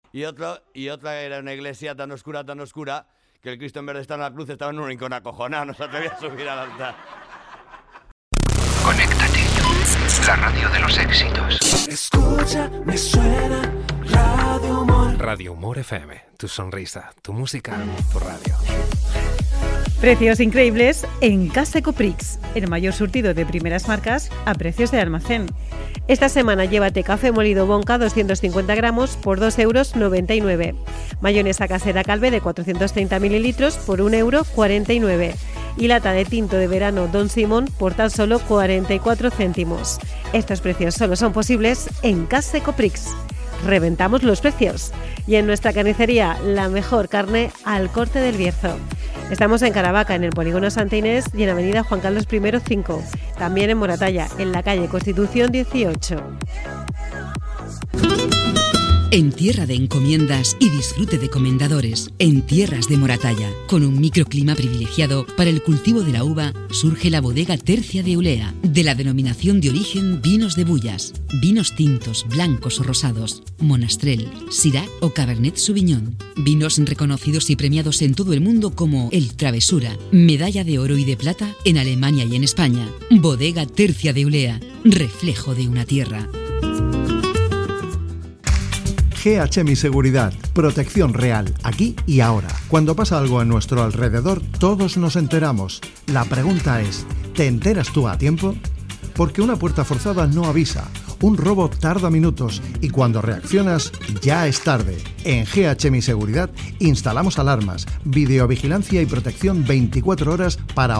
y otra era una iglesia tan oscura, que el Cristo en vez de estar en la cruz estaba en un rincón acojonado, no se atrevía a subir al altar. Conéctate, la radio de los éxitos. Escucha, me suena Radio Humor. Radio Humor FM, tu sonrisa, tu música, tu radio. Precios increíbles en Casa Ecoprix, el mayor surtido de primeras marcas a precios de almacén. Esta semana llévate café molido Bonca 250 gramos por 2,99 €. Mayonesa casera Calvé de 430 mililitros por 1,49 €. Y lata de tinto de verano Don Simón por tan solo 44 céntimos. Estos precios solo son posibles en Casa Ecoprix. Reventamos los precios. Y en nuestra carnicería, la mejor carne al corte del Bierzo. Estamos en Caravaca, en el Polígono Santa Inés y en Avenida Juan Carlos I 5. También en Moratalla, en la calle Constitución 18. En tierra de encomiendas y disfrute de comendadores, en tierras de Moratalla, con un microclima privilegiado para el cultivo de la uva, surge la bodega Tercia de Eulea, de la denominación de origen Vinos de Bullas, vinos tintos, blancos o rosados, Monastrell, Syrah o Cabernet Sauvignon, vinos reconocidos y premiados en todo el mundo como el Travesura, medalla de oro y de plata en Alemania y en España. Bodega Tercia de Eulea, reflejo de una tierra. GH Mi Seguridad, protección real, aquí y ahora. Cuando pasa algo a nuestro alrededor, todos nos enteramos. La pregunta es, ¿te enteras tú a tiempo? Porque una puerta forzada no avisa, un robo tarda minutos y cuando reaccionas ya es tarde. En GH Mi Seguridad instalamos alarmas, videovigilancia y protección 24 horas para